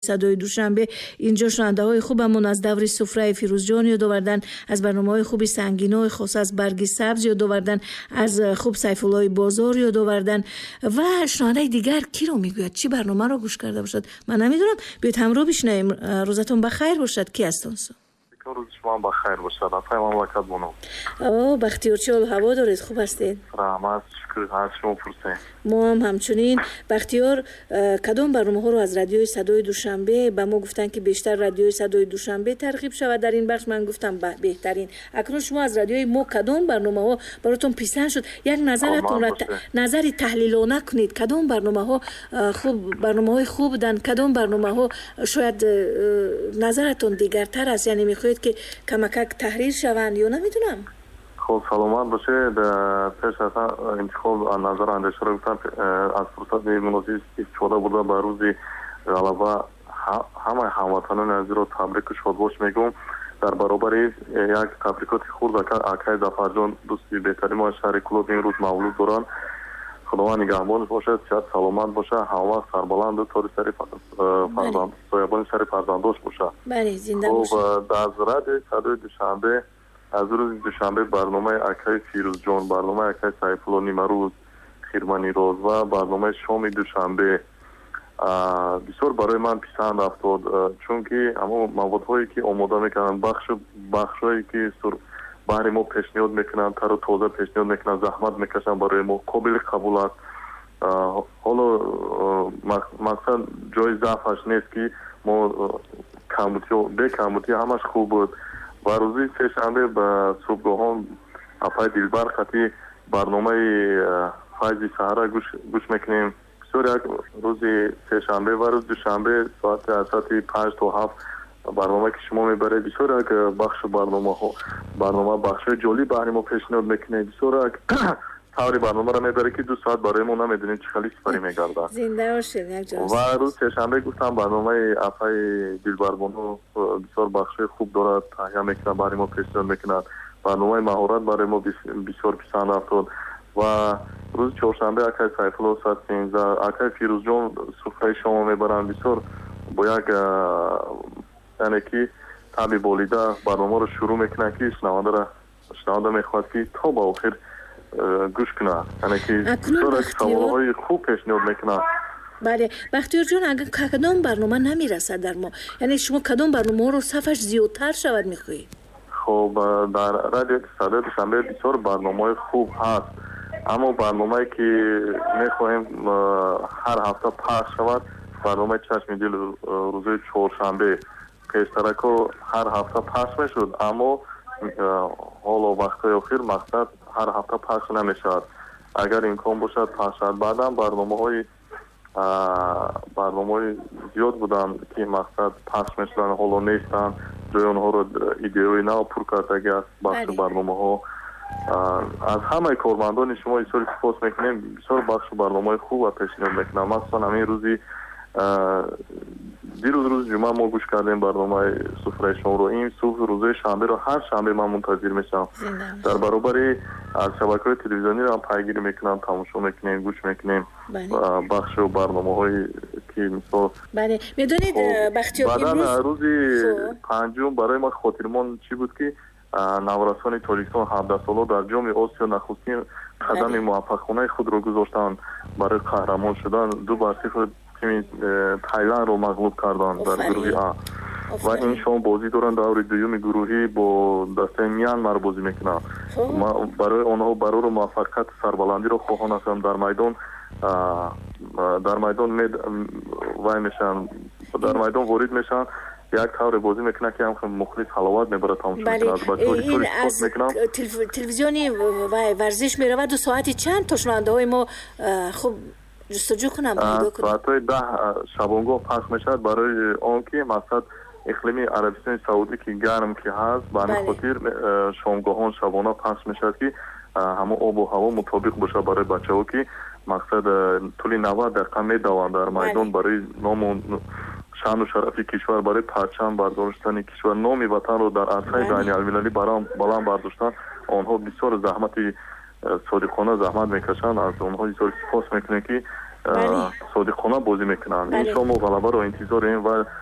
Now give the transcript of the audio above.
صدای دوشنبه. اینجا شنونده خوبمون از دور سفره فیروزجان یاد آوردن، از برنامه‌های خوب سنگینای خاص از برگ سبز یاد آوردن، از خوب سیف الله بازار یاد آوردن و شنونده دیگر کی رو میگوید چی برنامه رو گوش کرده باشد من نمیدونم. بیاید همراه بشنویم. روزتون بخیر باشد. کی هستون؟ روز شما بخیر باشد. افای مملکت بونو. بختیار چال هوا دارید؟ خوب هستید؟ رحمت شکر. از شما پرسید. ما هم همچنین. بختیار کدام برنامه ها رو از رادیوی صدای دوشنبه به ما گفتن که بیشتر رادیوی صدای دوشنبه ترغیب شود در این بخش؟ من گفتم بهترین. اکنون شما از رادیوی ما کدام برنامه ها براتون پسند شد؟ یک نظرتون را نظری تحلیلانه کنید. کدام برنامه ها خوب، برنامه های خوب بودن، کدام برنامه ها شاید نظرتون دیگرتر است، یعنی میخواهید که کمک تحریر شوند یا نمیدونم. خب سلامت باشید. پیش از انتخاب نظر اندیشه رو گفتم از فرصت مناسب استفاده بوده به روز غلبه همه هموطنان عزیز رو تبریک و شادباش میگم. در برابر یک تبریکات خورد اکای ظفرجان دوستی بهترین ما شهر کلوب این روز مولود دارن. خداوند نگهبانش باشد، صحت سلامت باشه، همه سربلند و تاری سری فرزند سایبان سری فرزنداش باشه. بله زنده باشه. در رادیو صدای دوشنبه از روز دوشنبه برنامه اکای فیروزجان، برنامه اکای سیف الله نیمروز خیرمنی روز و برنامه شام دوشنبه بسیار برای من پسند افتاد، چون که اما موادهایی که آماده میکنن بخشایی که برای ما پیشنهاد میکنن، تر و تازه پیشنهاد میکنن، زحمت میکشن برای ما، قابل قبول است. حالا مقصد جای ضعفش نیست که ما کمبودی همش خوب بود. و روزی سه‌شنبه به صبحگاهان اپای دلبر خطی برنامه فیض سحره گوش میکنیم. بسیار یک روزی سه‌شنبه و روز دوشنبه ساعت 5 تا 7 برنامه که شما میبره بسیار یک بخش برنامه بخش جالی برای ما پیشنهاد میکنه. بسیار یک طوری برنامه را میبره که 2 ساعت برای ما نمیدونیم چه خیلی سپری میگرده. زنده باشید. یک جا و روز سه‌شنبه گفتم برنامه افای دلبربانو بسیار بخش خوب دارد، تهیه میکنه برای ما پیشنهاد میکنه. برنامه مهارت برای ما بسیار پسند افتاد. و روز چهارشنبه اکای سیف الله ساعت 13 اکای فیروزجان سفره شما میبرن. بسیار با یک یعنی که طبع بالیده برنامه رو شروع میکنه که شنونده میخواد که تا با آخر گوش کنه، یعنی که بسیار سوالهای خوب پیشنهاد میکنه. بله بختیار جان، اگر کدام برنامه نمیرسد در ما، یعنی شما کدام برنامه رو صفحش زیادتر شود میخواهید؟ خب در رادیو صدای دوشنبه بسیار برنامه خوب هست، اما برنامه که میخواهیم هر هفته پخش شود برنامه چشم دل روز چهارشنبه پیشترک هر هفته پخش میشد، اما حالا وقت آخر مقصد هر هفته پخش نمیشد. اگر امکان باشد پخش شد. بعدا برنامه زیاد بودن که مقصد پخش میشدن حالا نیستن، جای اونها رو ایدئوی نو پر کردگی است. بخش برنامه ها از همه کارمندان شما بسیار سپاس میکنیم. بسیار بخش برنامه خوب و پیشنهاد میکنم. مثلا همین روزی دیروز روز جمعه ما گوش کردیم برنامه سفره شما رو. این صبح روز شنبه رو هر شنبه من منتظر میشم. در برابر از شبکه‌های تلویزیونی رو هم پیگیری میکنم، تماشا میکنیم، گوش میکنیم. بخش و برنامه‌های که مثلا بله میدونید بختیار بعداً روز پنجم برای ما خاطرمان چی بود که نورسان تاجیکستان 17 ساله در جام آسیا نخستین قدم موفقانه خود رو گذاشتن برای قهرمان شدن. 2-0 تیم تایلند رو مغلوب کردن در گروه آ. و این شما بازی دارن دور دوم گروهی با دسته میانمار بازی میکنن. برای آنها برای موفقیت سربلندی رو خواهان هستن. در میدان وای میشن، در میدان وارد میشن، یک طور بازی میکنه که هم مخلص حلاوت میبره تماشا میکنه. این از تلویزیونی ورزش میرود 2 ساعت چند تا شنونده های ما خوب جستجو کنم پیدا کنم. ساعت 10 شبانگاه پخش میشد برای آن که مقصد اقلیم عربستان سعودی که گرم که هست، به همین خاطر شامگاهان شبانه پخش میشد که همه آب و هوا مطابق باشه برای بچه ها که مقصد طول 90 دقیقه میدوند در میدان برای نام شان و شرف کشور، برای پرچم برداشتن کشور، نام وطن رو در عرصه بین المللی بلند برداشتن. آنها بسیار زحمت صادقانه زحمت میکشن. از اونها بسیار سپاس میکنیم که صادقانه بازی میکنند. انشالله غلبه رو انتظاریم و